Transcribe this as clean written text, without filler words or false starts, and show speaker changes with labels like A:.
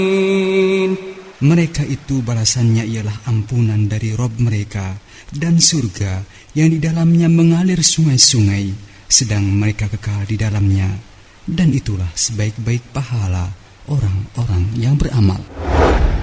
A: Mereka itu balasannya ialah ampunan dari Rob mereka dan surga yang di dalamnya mengalir sungai-sungai, sedang mereka kekal di dalamnya. Dan itulah sebaik-baik pahala orang-orang yang beramal.